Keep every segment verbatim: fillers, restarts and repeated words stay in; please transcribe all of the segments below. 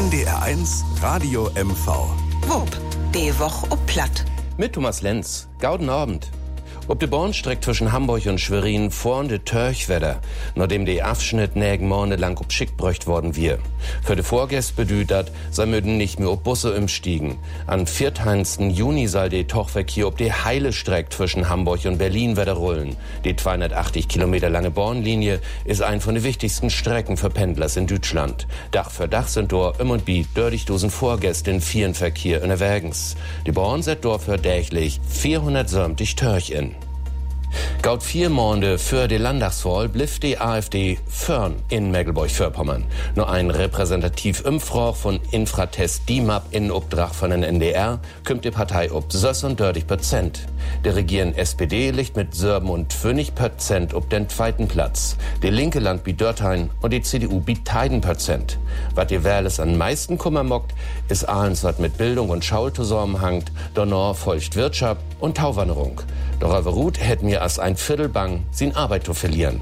N D R eins Radio M V. Wupp, die Woch ob Platt. Mit Thomas Lenz. Gauden Abend. Ob de Bornstreck zwischen Hamburg und Schwerin vor de Törchwedder, nachdem de Abschnitt nägen Morne lang ob Schick bräucht worden wir. Für de Vorgäst bedüdert, sei möden nicht mehr ob Busse umstiegen. An vierzehnten Juni soll de Tochverkehr ob de heile Streck zwischen Hamburg und Berlin wieder rollen. Die zweihundertachtzig Kilometer lange Bornlinie ist ein von den wichtigsten Strecken für Pendlers in Deutschland. Dach für Dach sind dort im und bi dördigdosen Vorgäste in vielen Verkehr unterwegs. Die Born set dort für täglich vierhundertsiebzig Törch in. Gaut vier Monde für die Landtagswahl bliff die AfD fern in Mecklenburg-Vorpommern. Nur ein repräsentativ Umfrage von Infratest D I M A P in Obdrach von den N D R kümmt die Partei ob sechsunddreißig Prozent. Der regierende S P D liegt mit siebenundfünfzig Prozent ob den zweiten Platz. Die Linke Land bi Dörthein und die C D U bi teiden Prozent. Was die Wähles an meisten Kummer mockt, ist allens, was mit Bildung und Schaul zusammenhangt, danach folgt Wirtschaft und Tauwanderung. Doch aber Ruth hätten wir als ein Viertel bang, sin Arbeit zu verlieren.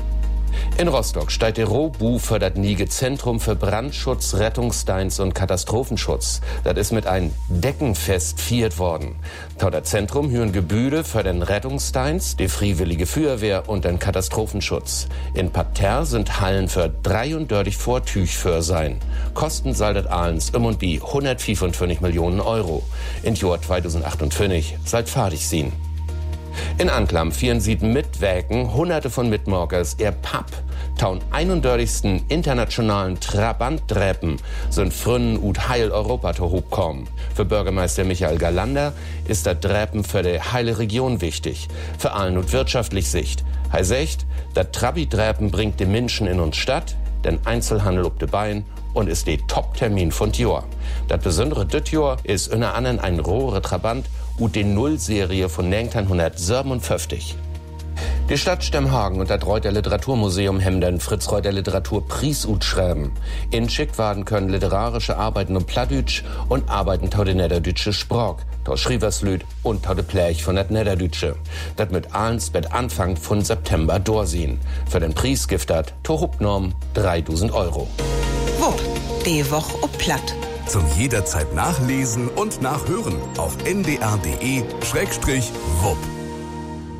In Rostock steigt der Robu für das Niege Zentrum für Brandschutz, Rettungsdienst und Katastrophenschutz. Das ist mit ein Deckenfest viert worden. Tau das Zentrum hüren Gebüde für den Rettungsdienst, die Freiwillige Feuerwehr und den Katastrophenschutz. In Parterre sind Hallen für dreiunddreißig Vortüch für sein. Kosten soll das allens im und bi hundertfünfundfünfzig Millionen Euro. In Jahr zweitausendachtundzwanzig soll fertig sein. In Anklam vieren sie mitwägen hunderte von Mitmorgers ihr Pub. Taun einunddreißigsten internationalen Trabantdräpen sind frünnen ut heil Europa to hochkommen. Für Bürgermeister Michael Galander ist das Dräpen für die heile Region wichtig. Für allen ut wirtschaftlich Sicht. Er sagt, das Trabi-Dräpen bringt die Menschen in uns Stadt, den Einzelhandel ob de Bein und ist der Top-Termin von Jahr. Das Besondere dit Jahr ist unter anderem ein rohre Trabant und die Null-Serie von neunzehnhundertsiebenundfünfzig. Die Stadt Stemhagen und das Reuter Literaturmuseum haben den Fritz Reuter Literaturpreis utschreiben. In Schickwaden können literarische Arbeiten um Plattdütsch und Arbeiten tau de Niederdütsche Sprach, tau Schrieverslüd und tau de Plerch von dat Niederdütsche. Das mit allens bet Anfang von September dorsehen. Für den Preis giftet to Hubnorm dreitausend Euro. Wupp, die Woch ob Platt. Zum jederzeit nachlesen und nachhören auf n d r punkt d e Schrägstrich wupp.